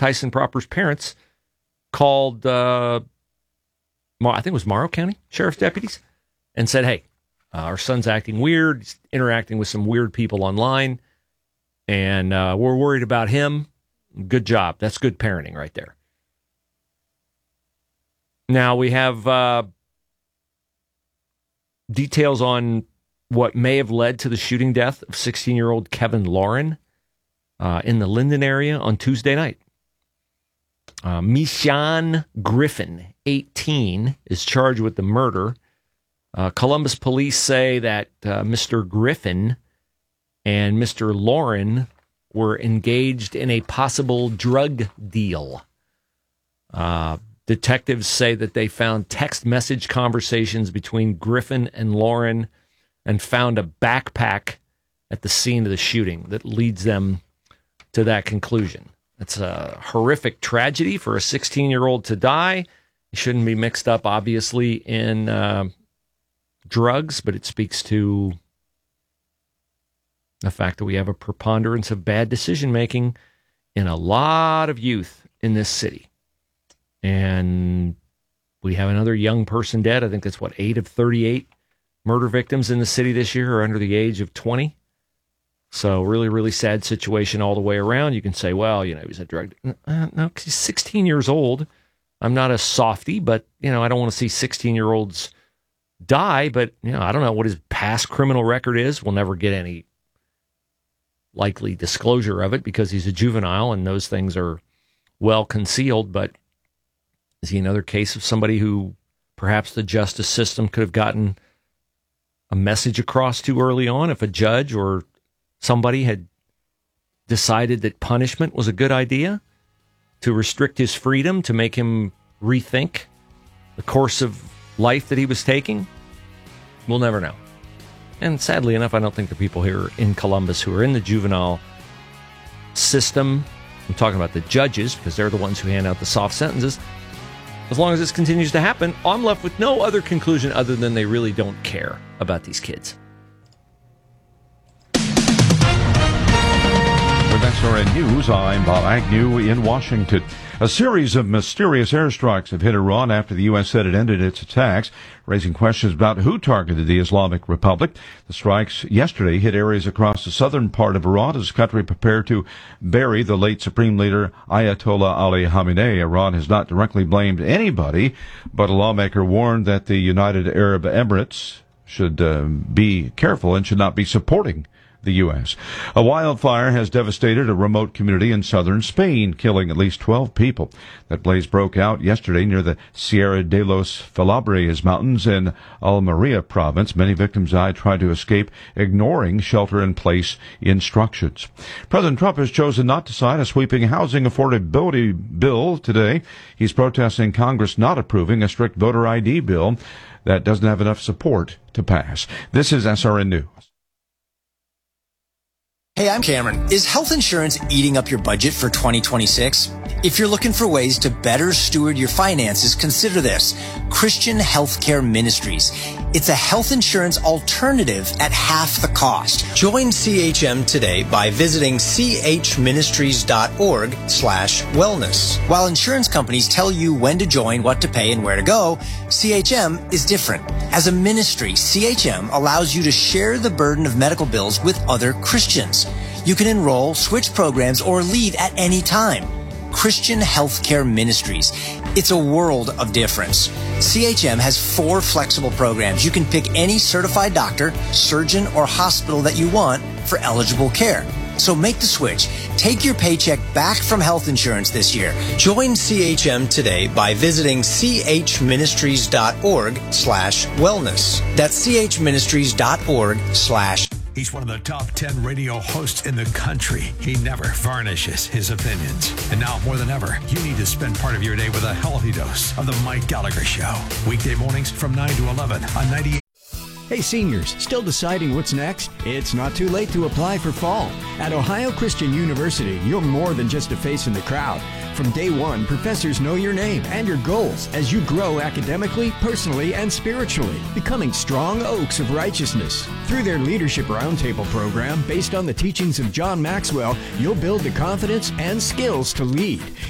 Tyson Proper's parents called, I think it was Morrow County Sheriff's deputies, and said, hey, our son's acting weird, he's interacting with some weird people online, and we're worried about him. Good job. That's good parenting right there. Now we have details on what may have led to the shooting death of 16-year-old Kevin Lauren in the Linden area on Tuesday night. Mishan Griffin, 18, is charged with the murder. Columbus police say that Mr. Griffin and Mr. Lauren were engaged in a possible drug deal. Detectives say that they found text message conversations between Griffin and Lauren and found a backpack at the scene of the shooting that leads them to that conclusion. It's a horrific tragedy for a 16-year-old to die. It shouldn't be mixed up, obviously, in drugs, but it speaks to the fact that we have a preponderance of bad decision-making in a lot of youth in this city. And we have another young person dead. I think that's, 8 of 38 murder victims in the city this year are under the age of 20. So really, really sad situation all the way around. You can say, well, he was a drug... No, because he's 16 years old. I'm not a softie, but, I don't want to see 16-year-olds die. But, I don't know what his past criminal record is. We'll never get any likely disclosure of it because he's a juvenile and those things are well concealed. But is he another case of somebody who perhaps the justice system could have gotten a message across too early on if a judge or somebody had decided that punishment was a good idea to restrict his freedom, to make him rethink the course of life that he was taking? We'll never know. And sadly enough, I don't think the people here in Columbus who are in the juvenile system, I'm talking about the judges because they're the ones who hand out the soft sentences, as long as this continues to happen, I'm left with no other conclusion other than they really don't care about these kids. With SRN News, I'm Bob Agnew in Washington. A series of mysterious airstrikes have hit Iran after the U.S. said it ended its attacks, raising questions about who targeted the Islamic Republic. The strikes yesterday hit areas across the southern part of Iran as the country prepared to bury the late Supreme Leader Ayatollah Ali Khamenei. Iran has not directly blamed anybody, but a lawmaker warned that the United Arab Emirates should be careful and should not be supporting the U.S. A wildfire has devastated a remote community in southern Spain, killing at least 12 people. That blaze broke out yesterday near the Sierra de los Falabres mountains in Almeria province. Many victims died trying to escape, ignoring shelter-in-place instructions. President Trump has chosen not to sign a sweeping housing affordability bill today. He's protesting Congress not approving a strict voter ID bill that doesn't have enough support to pass. This is SRN News. Hey, I'm Cameron. Is health insurance eating up your budget for 2026? If you're looking for ways to better steward your finances, consider this: Christian Healthcare Ministries. It's a health insurance alternative at half the cost. Join CHM today by visiting chministries.org/wellness. While insurance companies tell you when to join, what to pay, and where to go, CHM is different. As a ministry, CHM allows you to share the burden of medical bills with other Christians. You can enroll, switch programs, or leave at any time. Christian Healthcare Ministries. It's a world of difference. CHM has 4 flexible programs. You can pick any certified doctor, surgeon, or hospital that you want for eligible care. So make the switch. Take your paycheck back from health insurance this year. Join CHM today by visiting chministries.org/wellness. That's chministries.org/. He's one of the top 10 radio hosts in the country. He never varnishes his opinions. And now more than ever, you need to spend part of your day with a healthy dose of the Mike Gallagher Show. Weekday mornings from 9 to 11 on 98. Hey seniors, still deciding what's next? It's not too late to apply for fall. At Ohio Christian University, you're more than just a face in the crowd. From day one, professors know your name and your goals as you grow academically, personally, and spiritually, becoming strong oaks of righteousness. Through their Leadership Roundtable program, based on the teachings of John Maxwell, you'll build the confidence and skills to lead.